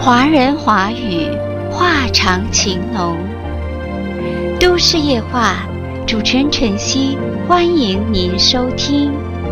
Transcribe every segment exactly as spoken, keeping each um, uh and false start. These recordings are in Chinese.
华人华语，话长情浓。都市夜话，主持人晨曦，欢迎您收听。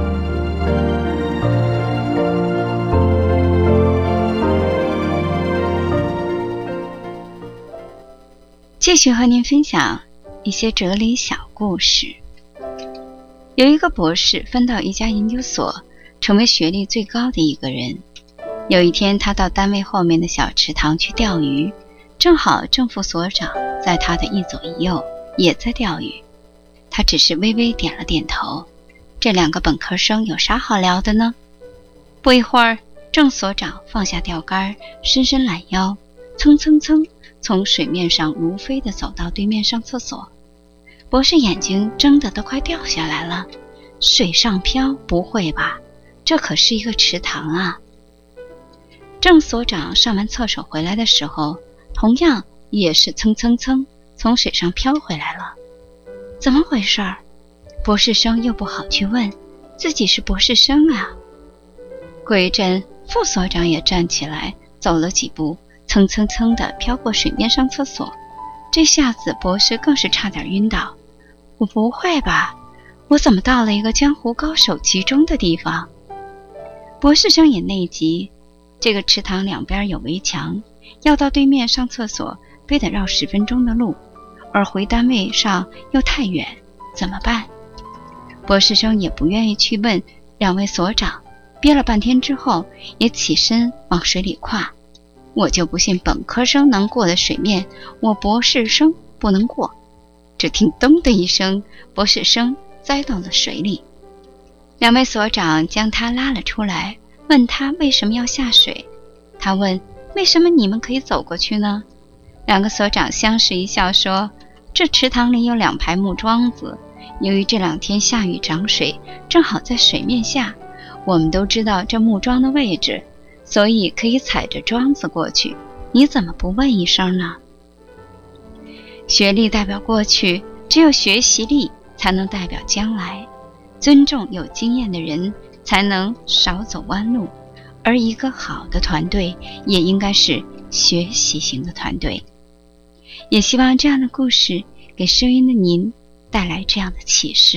继续和您分享一些哲理小故事。有一个博士分到一家研究所，成为学历最高的一个人。有一天，他到单位后面的小池塘去钓鱼，正好正副所长在他的一左一右也在钓鱼。他只是微微点了点头。这两个本科生有啥好聊的呢？不一会儿，正所长放下钓竿，伸伸懒腰，蹭蹭蹭从水面上如飞地走到对面上厕所。博士眼睛睁得都快掉下来了。水上漂？不会吧，这可是一个池塘啊！郑所长上完厕所回来的时候，同样也是蹭蹭蹭从水上飘回来了。怎么回事？博士生又不好去问，自己是博士生啊。过一阵，副所长也站起来走了几步，蹭蹭蹭地飘过水面上厕所。这下子博士更是差点晕倒。我不会吧，我怎么到了一个江湖高手集中的地方？博士生也内急，这个池塘两边有围墙，要到对面上厕所非得绕十分钟的路，而回单位上又太远，怎么办？博士生也不愿意去问两位所长，憋了半天之后也起身往水里跨。我就不信本科生能过的水面，我博士生不能过。只听咚的一声，博士生栽到了水里。两位所长将他拉了出来，问他为什么要下水。他问，为什么你们可以走过去呢？两个所长相视一笑说，这池塘里有两排木桩子，由于这两天下雨涨水，正好在水面下，我们都知道这木桩的位置，所以可以踩着桩子过去。你怎么不问一声呢？学历代表过去，只有学习力才能代表将来。尊重有经验的人，才能少走弯路。而一个好的团队，也应该是学习型的团队。也希望这样的故事给声音的您带来这样的启示。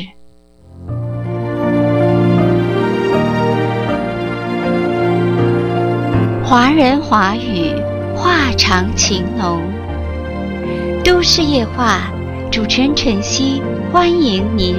华人华语，话长情浓。都市夜话，主持人晨曦，欢迎您